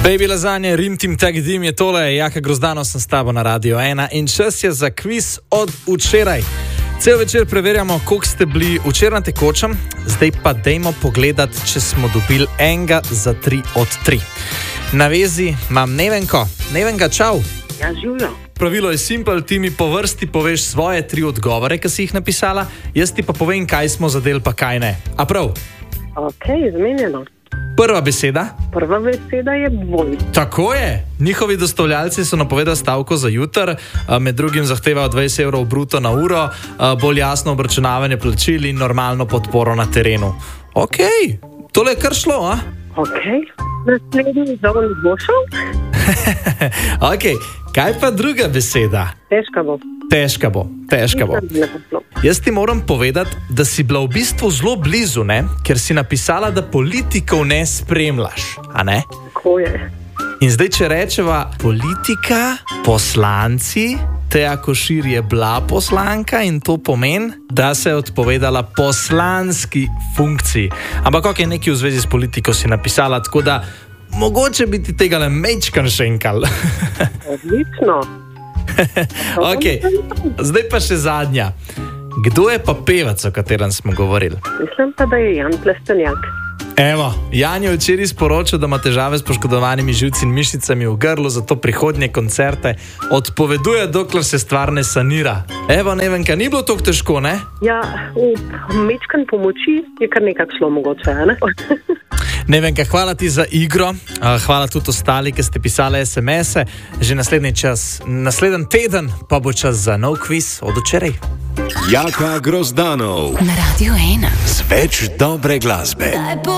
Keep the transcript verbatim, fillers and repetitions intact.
Baby lazanje, rim tim tag dim je tole, Jaka Grozdano sem s tabo na Radio ena in čas je za kviz od včeraj. Cel večer preverjamo, koliko ste bili včeraj na tekočem, zdaj pa dejmo pogledat, če smo dobili enega za tri od tri. Na vezi imam Nevenko. Nevenka, čau. Ja, živjo. Pravilo je simpel, ti mi po vrsti poveš svoje tri odgovore, ki si jih napisala, jaz ti pa povem, kaj smo zadeli, pa kaj ne. A prav? Ok, zmenjeno. Prva beseda? Prva beseda je bolj. Tako je. Njihovi dostavljalci so napovedali stavko za jutr, med drugim zahtevajo dvajset evrov bruto na uro, bolj jasno obračunavanje plačil in normalno podporo na terenu. Ok, tole je kar šlo, a? Ok, naslednji zovn bo šel. Ok, kaj pa druga beseda? Težka bo. Težka bo, težka bo. Jaz ti moram povedati, da si bila v bistvu zelo blizu, ne? Ker si napisala, da politikov ne spremljaš, a ne? Tako je. In zdaj, če rečeva politika, poslanci, Teja Košir je bila poslanka in to pomeni, da se je odpovedala poslanski funkciji. Ampak ok, nekaj v zvezi s politiko si napisala, tako da mogoče bi ti tega le mečkan šenkal. Odlično. Ok, zdaj pa še zadnja. Kdo je pa pevec, o katerem smo govorili? Mislim pa, da je Jan Plestenjak. Evo, Jan je včeraj sporočil, da ima težave s poškodovanimi živci in mišicami v grlu, zato prihodnje koncerte odpoveduje, dokler se stvar ne sanira. Evo, Nevenka, ni bilo tako težko, ne? Ja, v mečkan pomoči je kar nekak šlo mogoče, ne? Nevenka, hvala ti za igro, hvala tudi ostali, ki ste pisali es em ese. Že naslednji čas, naslednji teden pa bo čas za nov kviz od včeraj. Jaka Grozdanov na Radio ena. Z več dobre glasbe.